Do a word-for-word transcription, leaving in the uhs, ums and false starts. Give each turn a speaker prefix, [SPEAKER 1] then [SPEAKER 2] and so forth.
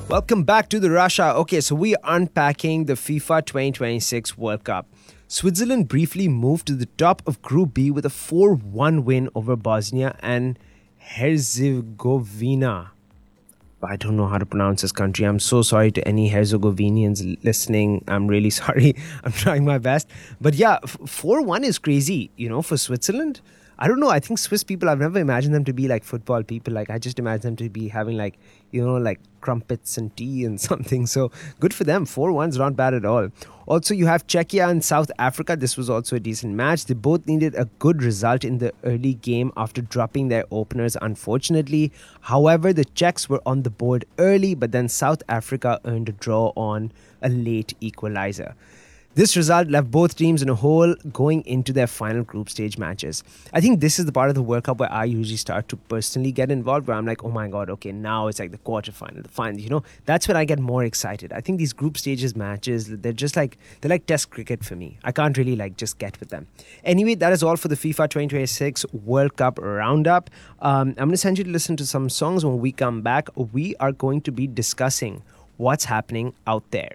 [SPEAKER 1] Welcome back to the Russia. Okay, so we are unpacking the FIFA twenty twenty-six World Cup. Switzerland briefly moved to the top of Group B with a four one win over Bosnia and Herzegovina. I don't know how to pronounce this country. I'm so sorry to any Herzegovinians listening. I'm really sorry. I'm trying my best. But yeah, four one is crazy, you know, for Switzerland. I don't know. I think Swiss people, I've never imagined them to be like football people. Like, I just imagine them to be having like, you know, like crumpets and tea and something. So good for them. four one's not bad at all. Also, you have Czechia and South Africa. This was also a decent match. They both needed a good result in the early game after dropping their openers, unfortunately. However, the Czechs were on the board early, but then South Africa earned a draw on a late equalizer. This result left both teams in a hole going into their final group stage matches. I think this is the part of the World Cup where I usually start to personally get involved, where I'm like, oh my God, okay, now it's like the quarterfinal, the final, you know, that's when I get more excited. I think these group stages matches, they're just like, they're like test cricket for me. I can't really like just get with them. Anyway, that is all for the FIFA twenty twenty-six World Cup Roundup. Um, I'm going to send you to listen to some songs. When we come back, we are going to be discussing what's happening out there.